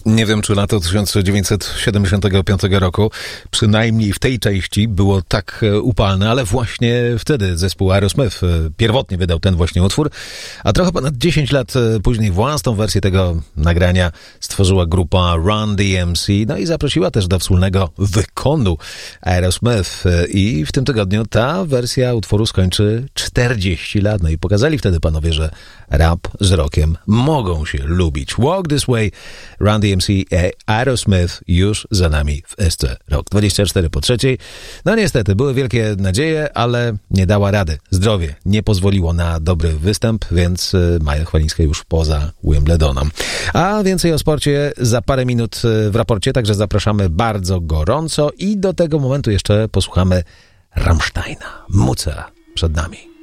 Nie wiem, czy lato 1975 roku, przynajmniej w tej części, było tak upalne, ale właśnie wtedy zespół Aerosmith pierwotnie wydał ten właśnie utwór, a trochę ponad 10 lat później własną wersję tego nagrania stworzyła grupa Run DMC, no i zaprosiła też do wspólnego wykonu Aerosmith i w tym tygodniu ta wersja utworu skończy 40 lat, no i pokazali wtedy panowie, że rap z rockiem mogą się lubić. Walk This Way, Run DMC, Aerosmith już za nami w SC Rock. 24 po trzeciej. No niestety, były wielkie nadzieje, ale nie dała rady. Zdrowie nie pozwoliło na dobry występ, więc Maja Chwalińska już poza Wimbledonem. A więcej o sporcie za parę minut w raporcie, także zapraszamy bardzo gorąco i do tego momentu jeszcze posłuchamy Rammsteina. Mucę przed nami.